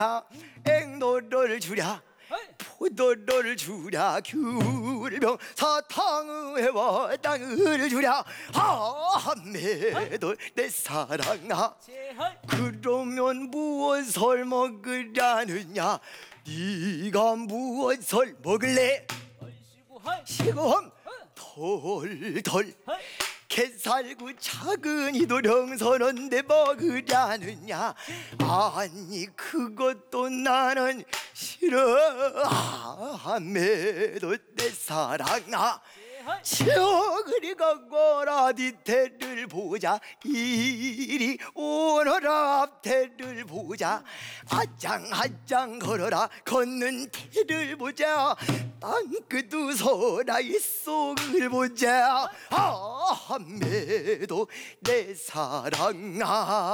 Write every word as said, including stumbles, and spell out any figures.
앵노를 주랴 포도를 주랴 귤병 사탕의 와 땅을 주랴 한매도 내 사랑아 그러면 무엇을 먹으라느냐 네가 무엇을 먹을래 시금 털털 개살구 작은 이도 명선언데 먹으라느냐 아니 그것도 나는 싫어 함에도 내 사랑아 저그리 가거라 뒤태를 보자 이리 오너라 앞태를 보자 아짱 아짱 걸어라 걷는 태를 보자 땅끝 웃어라 이 속을 보자 아 함에도 내 사랑아